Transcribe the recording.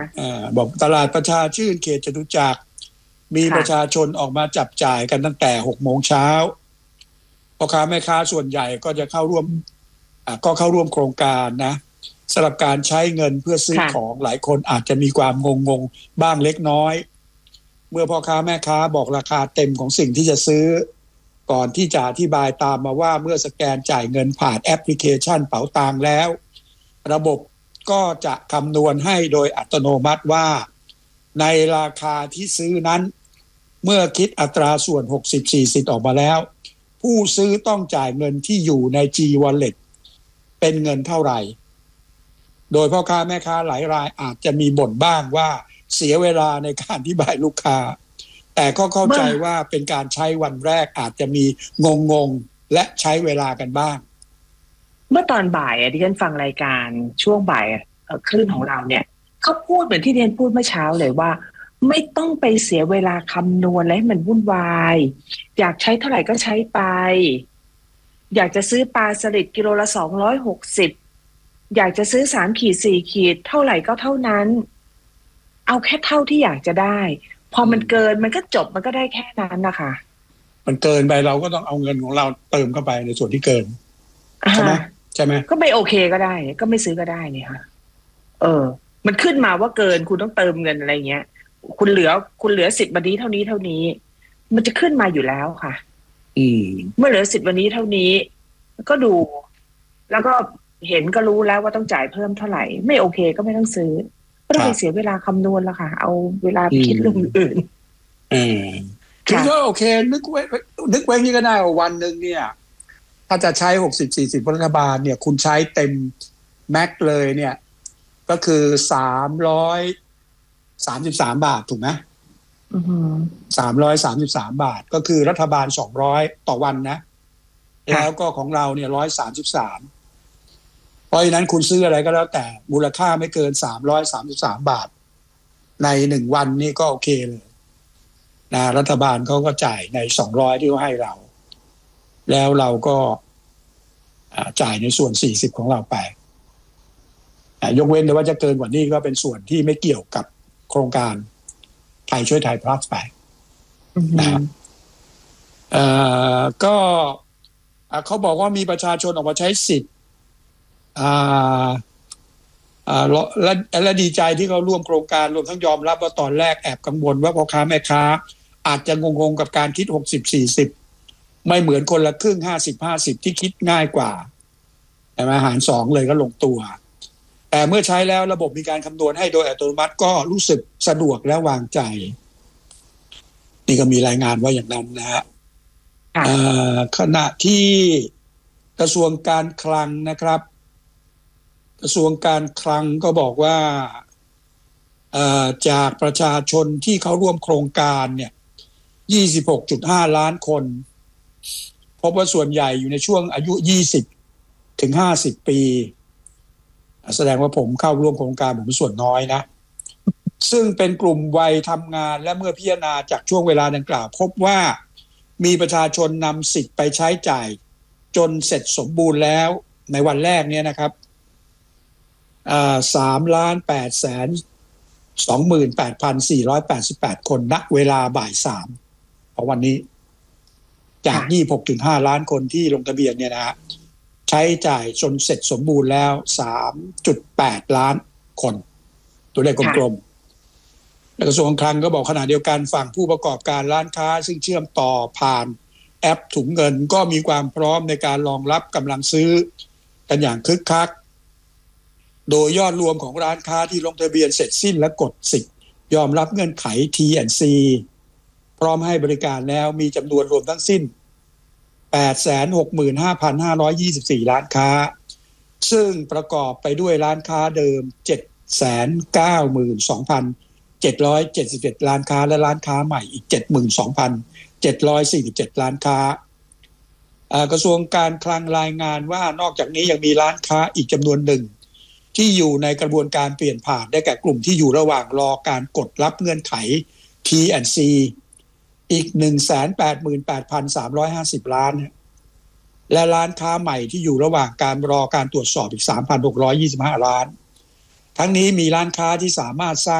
บอกตลาดประชาชื่นเขตจตุจักรมีประชาชนออกมาจับจ่ายกันตั้งแต่6 โมงเช้าพ่อค้าแม่ค้าส่วนใหญ่ก็จะเข้าร่วมโครงการนะสำหรับการใช้เงินเพื่อซื้อของหลายคนอาจจะมีความงงบ้างเล็กน้อยเมื่อพ่อค้าแม่ค้าบอกราคาเต็มของสิ่งที่จะซื้อก่อนที่จะอธิบายตามมาว่าเมื่อสแกนจ่ายเงินผ่านแอปพลิเคชันเป๋าตังแล้วระบบก็จะคำนวณให้โดยอัตโนมัติว่าในราคาที่ซื้อนั้นเมื่อคิดอัตราส่วน 60-40 ออกมาแล้วผู้ซื้อต้องจ่ายเงินที่อยู่ใน G Wallet เป็นเงินเท่าไหร่โดยพ่อค้าแม่ค้าหลายรายอาจจะมีบ่นบ้างว่าเสียเวลาในการอธิบายลูกค้าแต่ก็เข้าใจว่าเป็นการใช้วันแรกอาจจะมีงงและใช้เวลากันบ้างเมื่อตอนบ่ายที่ฉันฟังรายการช่วงบ่ายคลื่นของเราเนี่ยเขาพูดเหมือนที่เรียนพูดเมื่อเช้าเลยว่าไม่ต้องไปเสียเวลาคำนวณอะไรให้มันวุ่นวายอยากใช้เท่าไหร่ก็ใช้ไปอยากจะซื้อปลาสลิดกิโลละ260อยากจะซื้อ3 ขีด 4 ขีดเท่าไหร่ก็เท่านั้นเอาแค่เท่าที่อยากจะได้พอมันเกินมันก็จบมันก็ได้แค่นั้นนะคะมันเกินไปเราก็ต้องเอาเงินของเราเติมเข้าไปในส่วนที่เกินใช่ไหมก็ไม่โอเคก็ได้ก็ไม่ซื้อก็ได้เนี่ยค่ะมันขึ้นมาว่าเกินคุณต้องเติมเงินอะไรเงี้ยคุณเหลือ10 วันนี้เท่านี้มันจะขึ้นมาอยู่แล้วค่ะเมื่อเหลือ10 วันนี้เท่านี้ก็ดูแล้วก็เห็นก็รู้แล้วว่าต้องจ่ายเพิ่มเท่าไหร่ไม่โอเคก็ไม่ต้องซื้อก็ต้องไปเสียเวลาคำนวณละค่ะเอาเวลาไปคิดเรื่องอื่นคือก็โอเคนึกไว้นี่ก็ได้ว่าวันนึงเนี่ยถ้าจะใช้60-40รัฐบาลเนี่ยคุณใช้เต็มแม็กเลยเนี่ยก็คือ333 บาทถูกไหม333 บาทก็คือรัฐบาล200ต่อวันนะแล้วก็ของเราเนี่ย133เพราะฉะนั้นคุณซื้ออะไรก็แล้วแต่มูลค่าไม่เกิน333 บาทใน1วันนี่ก็โอเคเลยนะรัฐบาลเขาก็จ่ายใน200ที่เขาให้เราแล้วเราก็จ่ายในส่วน40ของเราไปยกเว้นแต่ว่าจะเกินกว่านี้ก็เป็นส่วนที่ไม่เกี่ยวกับโครงการไทยช่วยไทยพลัสไปนะครับก็เขาบอกว่ามีประชาชนออกมาใช้สิทธิ์และดีใจที่เขาร่วมโครงการรวมทั้งยอมรับว่าตอนแรกแอบกังวลว่าพ่อค้าแม่ค้าอาจจะงงกับการคิด60-40ไม่เหมือนคนละครึ่ง50-50ที่คิดง่ายกว่าแต่มาหาร2เลยก็ลงตัวแต่เมื่อใช้แล้วระบบมีการคำนวณให้โดยอัตโนมัติก็รู้สึกสะดวกและวางใจนี่ก็มีรายงานว่าอย่างนั้นนะฮะขณะที่กระทรวงการคลังนะครับกระทรวงการคลังก็บอกว่าจากประชาชนที่เขาร่วมโครงการเนี่ย 26.5 ล้านคนพบว่าส่วนใหญ่อยู่ในช่วงอายุ20 ถึง 50 ปีแสดงว่าผมเข้าร่วมโครงการผมเป็นส่วนน้อยนะซึ่งเป็นกลุ่มวัยทำงานและเมื่อพิจารณาจากช่วงเวลาดังกล่าวพบว่ามีประชาชนนำสิทธิ์ไปใช้จ่ายจนเสร็จสมบูรณ์แล้วในวันแรกเนี่ยนะครับ3,828,488 คนณเวลาบ่าย 3ของวันนี้จาก 26.5 ล้านคนที่ลงทะเบียนเนี่ยนะฮะใช้จ่ายจนเสร็จสมบูรณ์แล้ว 3.8 ล้านคนตัวเลขกลมๆกระทรวงคลังก็บอกขณะเดียวกันฝั่งผู้ประกอบการร้านค้าซึ่งเชื่อมต่อผ่านแอปถุงเงินก็มีความพร้อมในการรองรับกำลังซื้อกันอย่างคึกคักโดยยอดรวมของร้านค้าที่ลงทะเบียนเสร็จสิ้นและกดสิทธิ์ยอมรับเงื่อนไข T&C พร้อมให้บริการแล้วมีจำนวนรวมทั้งสิ้น 865,524 ร้านค้าซึ่งประกอบไปด้วยร้านค้าเดิม 792,777 ร้านค้าและร้านค้าใหม่อีก 72,747 ร้านค้ากระทรวงการคลังรายงานว่านอกจากนี้ยังมีร้านค้าอีกจำนวนหนึ่งที่อยู่ในกระบวนการเปลี่ยนผ่านได้แก่กลุ่มที่อยู่ระหว่างรอการกดรับเงื่อนไข T&C อีก 188,350 ล้านและร้านค้าใหม่ที่อยู่ระหว่างการรอการตรวจสอบอีก 3,625 ล้านทั้งนี้มีร้านค้าที่สามารถสร้าง